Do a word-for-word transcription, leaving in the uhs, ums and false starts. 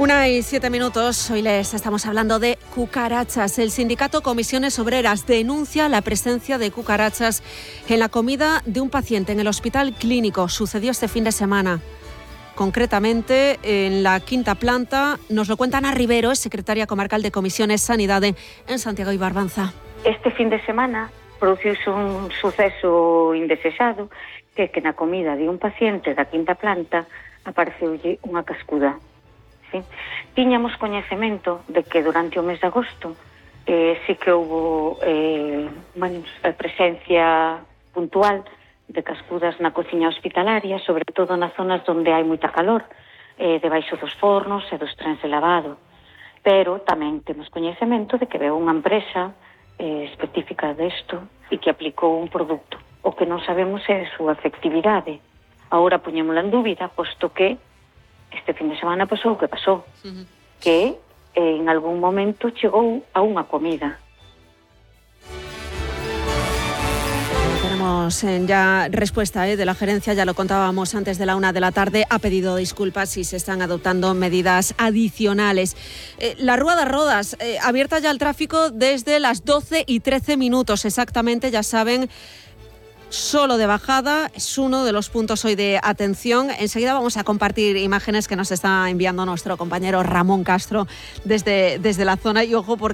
Una y siete minutos, hoy les estamos hablando de cucarachas. El sindicato Comisiones Obreras denuncia la presencia de cucarachas en la comida de un paciente en el hospital clínico. Sucedió este fin de semana. Concretamente, en la quinta planta, nos lo cuenta Ana Rivero, es secretaria comarcal de Comisiones Sanidade en Santiago y Barbanza. Este fin de semana produciuse un suceso indesexado, que que na comida de un paciente da quinta planta apareceulle unha cascuda. Sí. Tiñamos coñecemento de que durante o mes de agosto eh, sí que houve eh, bueno, presencia puntual de cascudas na cociña hospitalaria, sobre todo nas zonas onde hai moita calor, eh, debaixo dos fornos e dos trens de lavado. Pero tamén temos coñecemento de que veu unha empresa eh, específica desto e que aplicou un produto. O que non sabemos é a súa efectividade. Agora poñémola en dúbida, posto que este fin de semana pasou o que pasou, uh-huh. que eh, en algún momento chegou a unha comida. Tenemos eh, ya respuesta eh, de la gerencia, ya lo contábamos antes de la una de la tarde, ha pedido disculpas y se están adoptando medidas adicionales. Eh, la Rúa de Rodas, eh, abierta ya al tráfico desde las doce y trece minutos exactamente, ya saben. Solo de bajada, es uno de los puntos hoy de atención. Enseguida vamos a compartir imágenes que nos está enviando nuestro compañero Ramón Castro desde, desde la zona. Y ojo, porque